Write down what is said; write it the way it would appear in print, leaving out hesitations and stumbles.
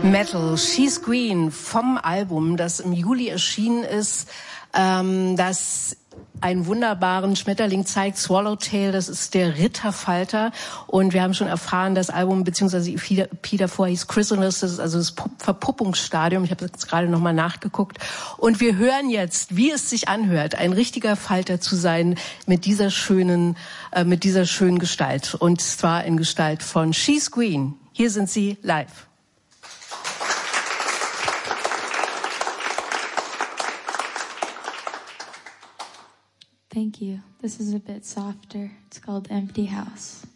Metal, She's Green vom Album, das im Juli erschienen ist, das einen wunderbaren Schmetterling zeigt, Swallowtail, das ist der Ritterfalter. Und wir haben schon erfahren, das Album bzw. EP davor hieß Chrysalis, das ist also das Verpuppungsstadium. Ich habe jetzt gerade nochmal nachgeguckt. Und wir hören jetzt, wie es sich anhört, ein richtiger Falter zu sein mit dieser schönen Gestalt. Und zwar in Gestalt von She's Green. Hier sind sie live. Thank you. This is a bit softer. It's called Empty House.